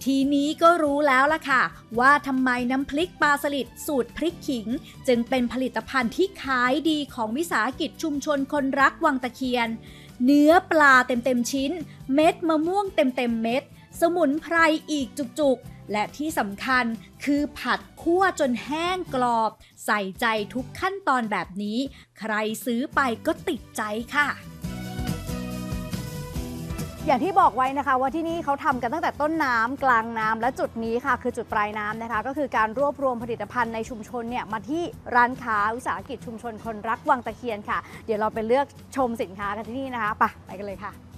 ทีนี้ก็รู้แล้วล่ะค่ะว่าทำไมน้ำพริกปลาสลิดสูตรพริกขิงจึงเป็นผลิตภัณฑ์ที่ขายดีของวิสาหกิจชุมชนคนรักวังตะเคียนเนื้อปลาเต็มชิ้นเม็ดมะม่วงเต็มเม็ดสมุนไพรอีกจุกๆและที่สำคัญคือผัดคั่วจนแห้งกรอบใส่ใจทุกขั้นตอนแบบนี้ใครซื้อไปก็ติดใจค่ะอย่างที่บอกไว้นะคะว่าที่นี่เขาทำกันตั้งแต่ต้นน้ำกลางน้ำและจุดนี้ค่ะคือจุดปลายน้ำนะคะก็คือการรวบรวมผลิตภัณฑ์ในชุมชนเนี่ยมาที่ร้านค้าวิสาหกิจชุมชนคนรักวังตะเคียนค่ะเดี๋ยวเราไปเลือกชมสินค้ากันที่นี่นะคะไปกันเลยค่ะ